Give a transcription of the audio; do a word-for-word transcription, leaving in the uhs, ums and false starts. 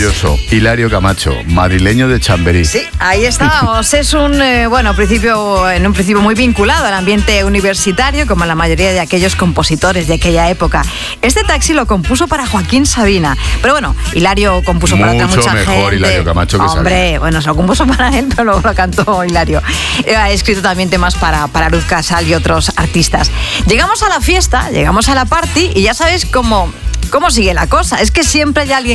Maravilloso. Hilario Camacho, madrileño de Chamberí. Sí, ahí estábamos. Es un, eh, bueno, principio, en un principio muy vinculado al ambiente universitario, como la mayoría de aquellos compositores de aquella época. Este taxi lo compuso para Joaquín Sabina. Pero bueno, Hilario compuso Mucho para otra mucha mejor gente. Hilario Camacho que Hombre, Sabina. bueno, se lo compuso para él, pero luego lo cantó Hilario. Eh, Ha escrito también temas para, para Luz Casal y otros artistas. Llegamos a la fiesta, llegamos a la party y ya sabes cómo, cómo sigue la cosa. Es que siempre hay alguien